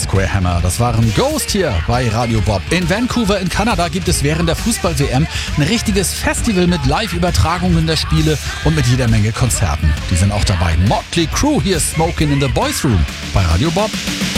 Square Hammer. Das waren Ghost hier bei Radio Bob. In Vancouver in Kanada gibt es während der Fußball-WM ein richtiges Festival mit Live-Übertragungen der Spiele und mit jeder Menge Konzerten. Die sind auch dabei. Motley Crue, hier ist Smokin' in the Boys Room bei Radio Bob.